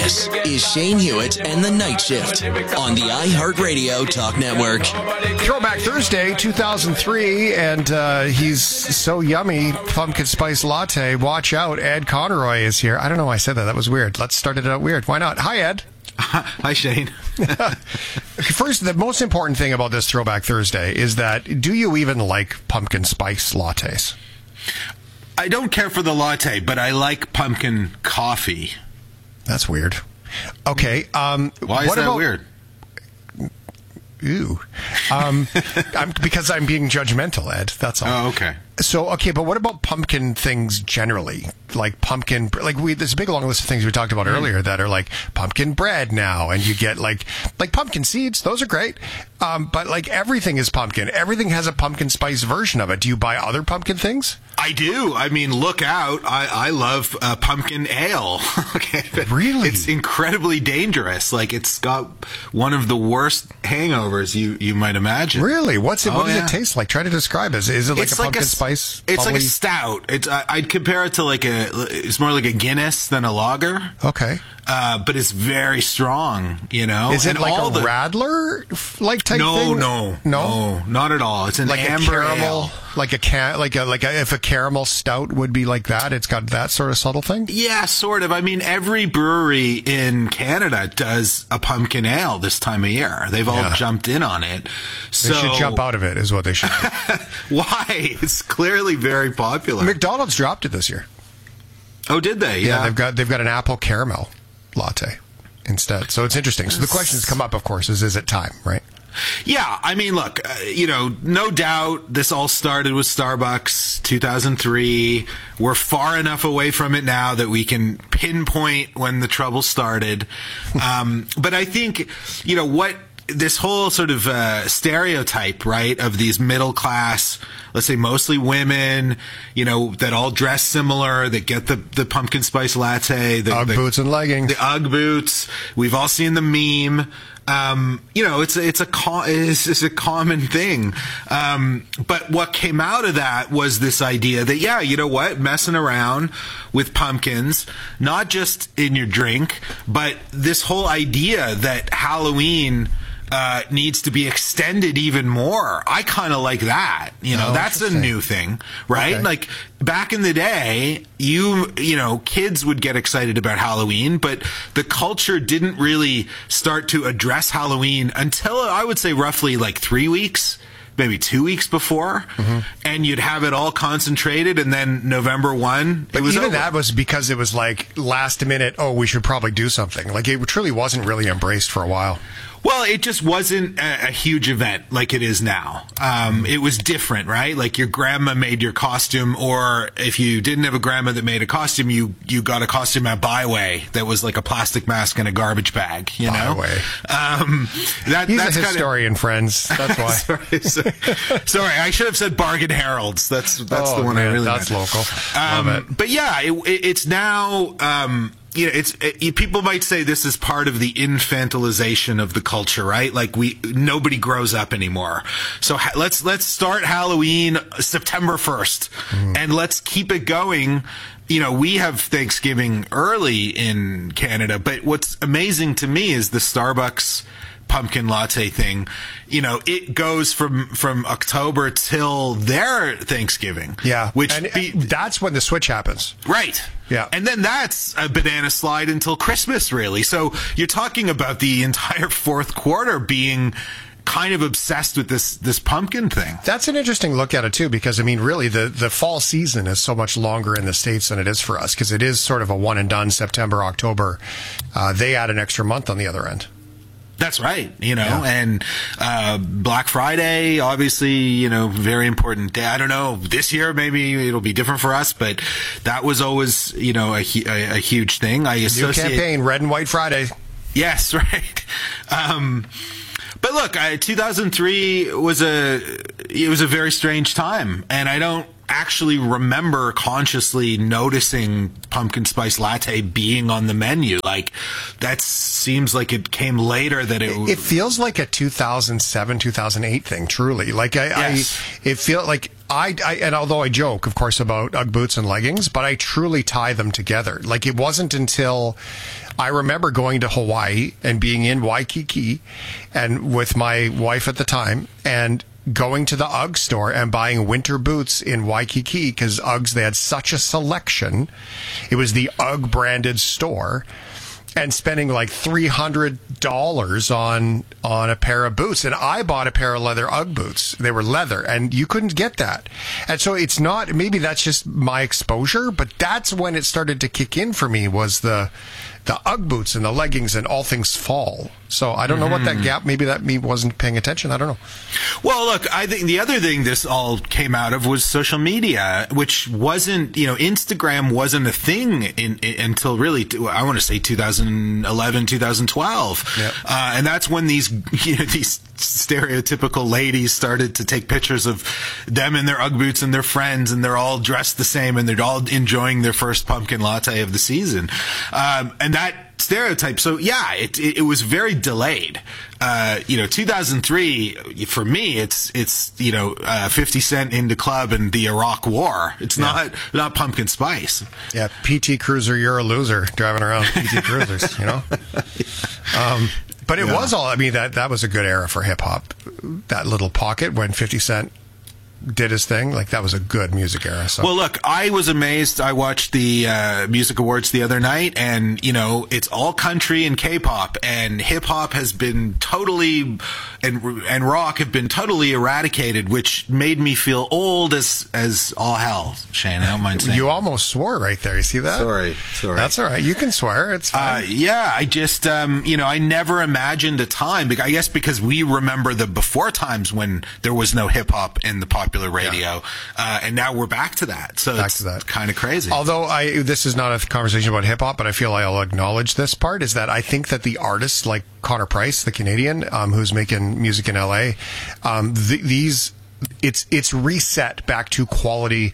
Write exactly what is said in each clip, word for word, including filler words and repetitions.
This is Shane Hewitt and the Night Shift on the iHeartRadio Talk Network. Throwback Thursday, two thousand three, and uh, he's so yummy. Pumpkin spice latte. Watch out, Ed Conroy is here. I don't know why I said that. That was weird. Let's start it out weird. Why not? Hi, Ed. Hi, Shane. First, the most important thing about this Throwback Thursday is that, do you even like pumpkin spice lattes? I don't care for the latte, but I like pumpkin coffee. That's weird. Okay. Um, Why is what that about, weird? Ew. Um, I'm, because I'm being judgmental, Ed. That's all. Oh, okay. So, okay, but what about pumpkin things generally? Like pumpkin, like we, there's a big long list of things we talked about mm. earlier that are like pumpkin bread now, and you get like, like pumpkin seeds. Those are great. Um, but like everything is pumpkin. Everything has a pumpkin spice version of it. Do you buy other pumpkin things? I do. I mean, look out. I, I love uh, pumpkin ale. Okay. Really? It's incredibly dangerous. Like, it's got one of the worst hangovers you, you might imagine. Really? What's it? Oh, what does yeah. it taste like? Try to describe it. Is it like it's a like pumpkin a, spice? It's bubbly? like a stout. It's I, I'd compare it to like a, it's more like a Guinness than a lager. Okay. Uh, but it's very strong, you know. Is it and like all a the, Radler like type no, thing? No, no, no, not at all. It's an like amber a caramel, ale. like a can, like a like a, if a caramel stout would be like that. It's got that sort of subtle thing. Yeah, sort of. I mean, every brewery in Canada does a pumpkin ale this time of year. They've all Yeah. jumped in on it. So, They should jump out of it, is what they should do. Why? It's clearly very popular. McDonald's dropped it this year. Oh, did they? Yeah, Yeah, they've got they've got an apple caramel latte instead. So it's interesting. So the question that's come up, of course, is is it time, right? Yeah, I mean, look, uh, you know, no doubt this all started with Starbucks, two thousand three. We're far enough away from it now that we can pinpoint when the trouble started. Um, but I think, you know, what this whole sort of uh, stereotype, right, of these middle class, let's say mostly women, you know, that all dress similar, that get the, the pumpkin spice latte, the Ugg the, boots and leggings, the Ugg boots. We've all seen the meme. Um, you know, it's it's a it's, it's a common thing. Um, but what came out of that was this idea that, yeah, you know what, messing around with pumpkins, not just in your drink, but this whole idea that Halloween Uh, needs to be extended even more. I kind of like that. You know, Oh, that's a new thing, right? Okay. Like back in the day, you, you know, kids would get excited about Halloween, but the culture didn't really start to address Halloween until I would say roughly like three weeks. Maybe two weeks before, mm-hmm. and you'd have it all concentrated, and then November first, but it was even over. that was because it was like last minute, oh, we should probably do something. Like it truly wasn't really embraced for a while. Well, it just wasn't a, a huge event like it is now. Um, it was different, right? Like your grandma made your costume, or if you didn't have a grandma that made a costume, you, you got a costume at Byway that was like a plastic mask and a garbage bag, you know? Byway. Um, that, He's that's a historian, kinda... friends. That's why. sorry, sorry. Sorry, I should have said Bargain Heralds. That's that's oh, the one man, I really That's meant. local. Um, Love it. But yeah, it, it, it's now... Um, You know, it's it, people might say this is part of the infantilization of the culture, right? Like we nobody grows up anymore. So ha- let's let's start Halloween September first, mm. and let's keep it going. You know, we have Thanksgiving early in Canada, but what's amazing to me is the Starbucks pumpkin latte thing. You know, it goes from from October till their Thanksgiving. Yeah, which and be, that's when the switch happens. Right. Yeah. And then that's a banana slide until Christmas, really. So you're talking about the entire fourth quarter being kind of obsessed with this this pumpkin thing. That's an interesting look at it, too, because, I mean, really, the, the fall season is so much longer in the States than it is for us, because it is sort of a one and done September, October. Uh, they add an extra month on the other end. That's right, you know, yeah. and uh, Black Friday, obviously, you know, very important day. I don't know, this year maybe it'll be different for us, but that was always, you know, a, a, a huge thing. I associate... New campaign, Red and White Friday. Yes, right. Um, but look, I, two thousand three was a it was a very strange time, and I don't actually remember consciously noticing pumpkin spice latte being on the menu. Like, that seems like it came later that it It feels like a two thousand seven, two thousand eight thing, truly. Like, I, yes. I it feel like I, I and although I joke, of course, about Ugg boots and leggings, but I truly tie them together. Like, it wasn't until I remember going to Hawaii and being in Waikiki and with my wife at the time and going to the Ugg store and buying winter boots in Waikiki because Uggs, they had such a selection. It was the Ugg branded store. And spending like three hundred dollars on on a pair of boots. And I bought a pair of leather Ugg boots. They were leather, and you couldn't get that. And so it's not, maybe that's just my exposure, but that's when it started to kick in for me, was the the Ugg boots and the leggings and all things fall. So I don't know mm-hmm. what that gap, maybe that me wasn't paying attention. I don't know. Well, look, I think the other thing this all came out of was social media, which wasn't, you know, Instagram wasn't a thing in, in, until really, I want to say two thousand eleven, two thousand twelve. Yep. Uh, and that's when these, you know, these stereotypical ladies started to take pictures of them in their Ugg boots and their friends, and they're all dressed the same, and they're all enjoying their first pumpkin latte of the season. Um, and that stereotype. So yeah, it, it, it was very delayed. Uh, you know, two thousand three, for me, it's, it's, you know, uh, fifty Cent in the club and the Iraq War. It's yeah. not, not pumpkin spice. Yeah. P T Cruiser, you're a loser driving around P T Cruisers, you know? Um, but it yeah. was all, I mean, that, that was a good era for hip hop. That little pocket when fifty Cent did his thing, like that was a good music era. So. Well, look, I was amazed. I watched the uh, music awards the other night, and you know, it's all country and K-pop, and hip hop has been totally, and and rock have been totally eradicated, which made me feel old as as all hell. Shane, I don't mind saying. You almost swore right there. You see that? Sorry, sorry. That's all right. You can swear. It's fine. Uh, yeah, I just, um, you know, I never imagined a time. I guess because we remember the before times when there was no hip hop in the popular radio, yeah. uh, and now we're back to that. So back it's to that. Kind of crazy. Although I, this is not a conversation about hip hop, but I feel I'll acknowledge this part, is that I think that the artists like Connor Price, the Canadian, um, who's making music in L A, um, th- these, it's it's reset back to quality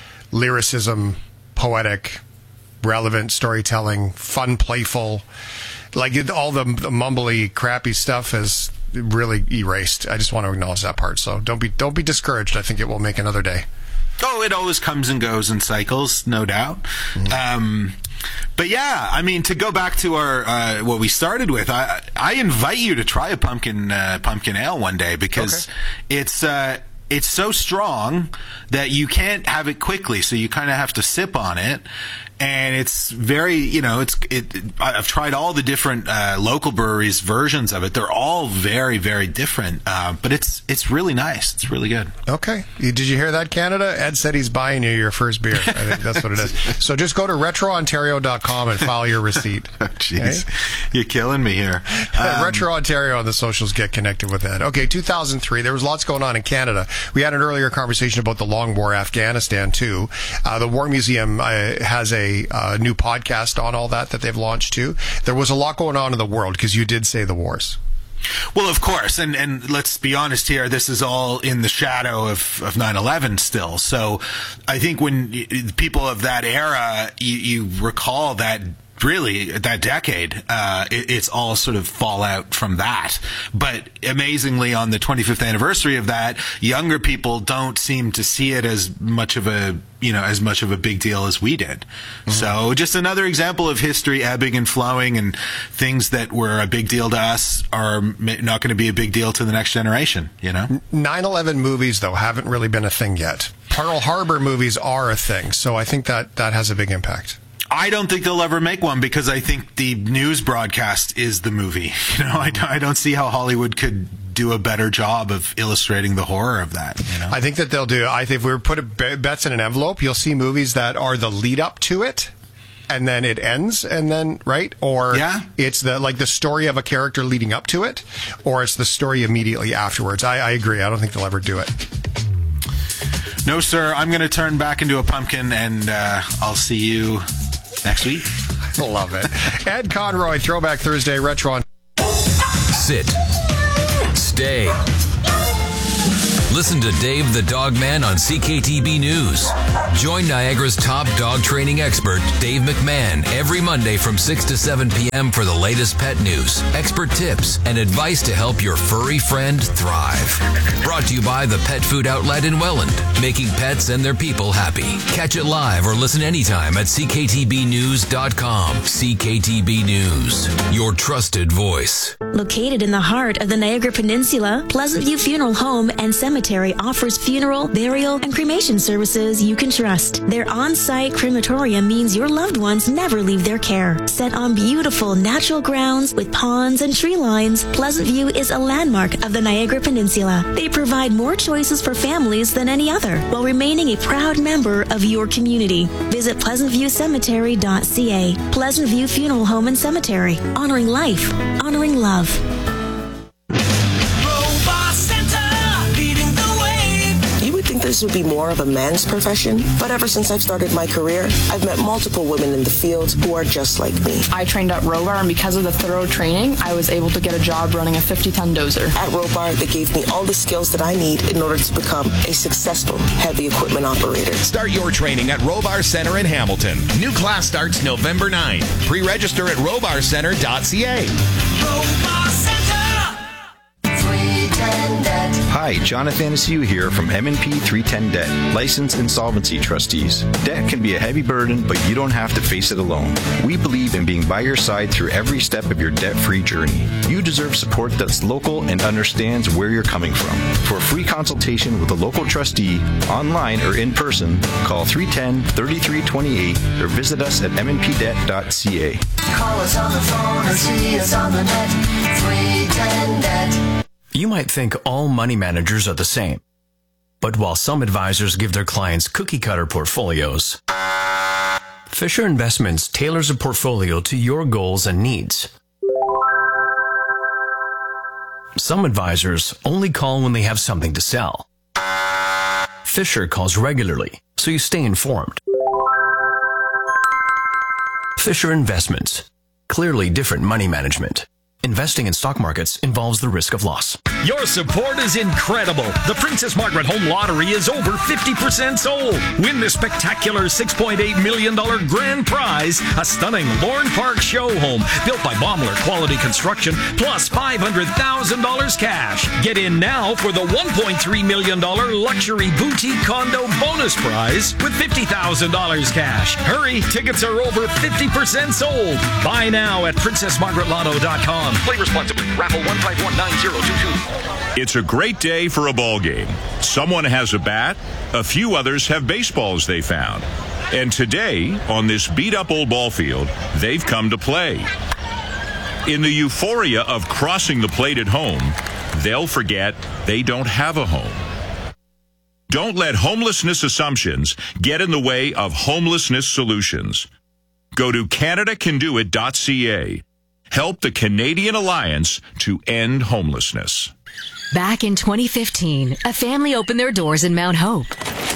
lyricism, poetic, relevant storytelling, fun, playful. Like it, all the, the mumbly, crappy stuff has really erased. I just want to acknowledge that part. So don't be don't be discouraged. I think it will make another day. Oh, it always comes and goes in cycles, no doubt. Mm-hmm. Um, but yeah, I mean, to go back to our uh, what we started with, I I invite you to try a pumpkin uh, pumpkin ale one day, because okay. it's. Uh, It's so strong that you can't have it quickly, so you kind of have to sip on it. And it's very, you know, it's it. I've tried all the different uh, local breweries' versions of it. They're all very, very different, uh, but it's it's really nice. It's really good. Okay, did you hear that, Canada? Ed said he's buying you your first beer. I think that's what it is. So just go to retro ontario dot com and file your receipt. Jeez, okay? You're killing me here. Um, Retro Ontario on the socials, get connected with that. Okay, two thousand three. There was lots going on in Canada. We had an earlier conversation about the long war, Afghanistan too. Uh, the War Museum uh, has a A uh, new podcast on all that that they've launched too. There was a lot going on in the world, because you did say the wars. Well, of course, and and let's be honest here, this is all in the shadow of, of nine eleven still. So I think when you, people of that era, you, you recall that really that decade, uh, it, it's all sort of fallout from that. But amazingly, on the twenty-fifth anniversary of that, younger people don't seem to see it as much of a, you know, as much of a big deal as we did. Mm-hmm. So just another example of history ebbing and flowing, and things that were a big deal to us are not going to be a big deal to the next generation, you know? nine eleven movies, though, haven't really been a thing yet. Pearl Harbor movies are a thing, so I think that that has a big impact. I don't think they'll ever make one, because I think the news broadcast is the movie. You know, I, I don't see how Hollywood could do a better job of illustrating the horror of that. You know? I think that they'll do. I think if we were put a bets in an envelope, you'll see movies that are the lead up to it, and then it ends, and then right, or yeah. it's the like the story of a character leading up to it, or it's the story immediately afterwards. I, I agree. I don't think they'll ever do it. No, sir. I'm going to turn back into a pumpkin, and uh, I'll see you next week. I love it. Ed Conroy, Throwback Thursday, Retro on. Sit. Stay. Listen to Dave the Dog Man on C K T B News. Join Niagara's top dog training expert, Dave McMahon, every Monday from six to seven p.m. for the latest pet news, expert tips, and advice to help your furry friend thrive. Brought to you by the Pet Food Outlet in Welland, making pets and their people happy. Catch it live or listen anytime at c k t b news dot com. C K T B News, your trusted voice. Located in the heart of the Niagara Peninsula, Pleasant View Funeral Home and Cemetery offers funeral, burial, and cremation services you can trust. Their on-site crematorium means your loved ones never leave their care. Set on beautiful natural grounds with ponds and tree lines, Pleasant View is a landmark of the Niagara Peninsula. They provide more choices for families than any other, while remaining a proud member of your community. Visit pleasant view cemetery dot c a. Pleasant View Funeral Home and Cemetery. Honoring life. Honoring love. This would be more of a man's profession, but ever since I've started my career, I've met multiple women in the field who are just like me. I trained at Robar, and because of the thorough training, I was able to get a job running a fifty-ton dozer. At Robar, they gave me all the skills that I need in order to become a successful heavy equipment operator. Start your training at Robar Center in Hamilton. New class starts November ninth. Pre-register at robar center dot c a. Robar Center! Hi, Jonathan Anastasia here from M and P three ten Debt, licensed insolvency trustees. Debt can be a heavy burden, but you don't have to face it alone. We believe in being by your side through every step of your debt-free journey. You deserve support that's local and understands where you're coming from. For a free consultation with a local trustee, online or in person, call three one zero, three three two eight or visit us at m n p debt dot c a. Call us on the phone or see us on the net, three ten debt. You might think all money managers are the same. But while some advisors give their clients cookie-cutter portfolios, Fisher Investments tailors a portfolio to your goals and needs. Some advisors only call when they have something to sell. Fisher calls regularly, so you stay informed. Fisher Investments. Clearly different money management. Investing in stock markets involves the risk of loss. Your support is incredible. The Princess Margaret Home Lottery is over fifty percent sold. Win the spectacular six point eight million dollars grand prize, a stunning Lorne Park show home built by Baumler Quality Construction, plus five hundred thousand dollars cash. Get in now for the one point three million dollars luxury boutique condo bonus prize with fifty thousand dollars cash. Hurry, tickets are over fifty percent sold. Buy now at princess margaret lotto dot com. Play responsibly. Raffle one five one nine zero two two. It's a great day for a ball game. Someone has a bat. A few others have baseballs they found. And today, on this beat-up old ball field, they've come to play. In the euphoria of crossing the plate at home, they'll forget they don't have a home. Don't let homelessness assumptions get in the way of homelessness solutions. Go to canada can do it dot c a. Help the Canadian Alliance to end homelessness. Back in twenty fifteen, a family opened their doors in Mount Hope.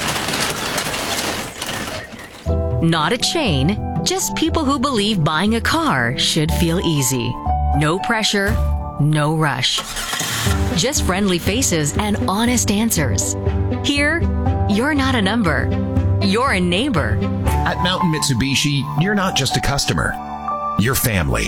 Not a chain, just people who believe buying a car should feel easy. No pressure, no rush. Just friendly faces and honest answers. Here, you're not a number. You're a neighbor. At Mountain Mitsubishi, you're not just a customer. You're family.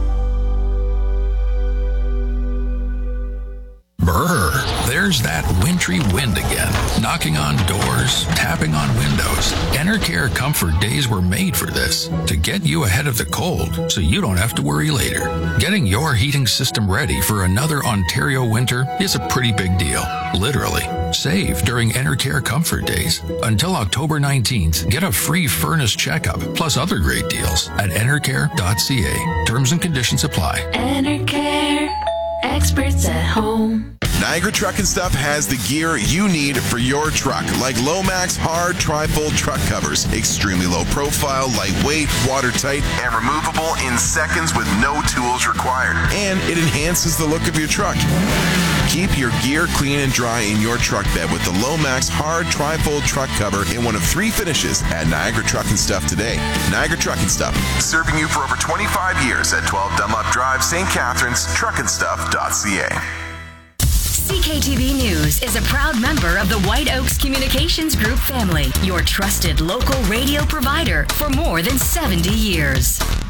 Brr, there's that wintry wind again, knocking on doors, tapping on windows. Enercare Comfort Days were made for this, to get you ahead of the cold so you don't have to worry later. Getting your heating system ready for another Ontario winter is a pretty big deal, literally. Save during Enercare Comfort Days. Until October nineteenth, get a free furnace checkup, plus other great deals at enercare dot c a. Terms and conditions apply. Enercare, experts at home. Niagara Truck and Stuff has the gear you need for your truck, like Lomax hard tri-fold truck covers. Extremely low profile, lightweight, watertight, and removable in seconds with no tools required. And it enhances the look of your truck. Keep your gear clean and dry in your truck bed with the Lomax hard tri-fold truck cover in one of three finishes at Niagara Truck and Stuff today. Niagara Truck and Stuff, serving you for over twenty-five years at twelve Dunlop Drive, Saint Catharines, truck and stuff dot c a. C K T B News is a proud member of the White Oaks Communications Group family, your trusted local radio provider for more than seventy years.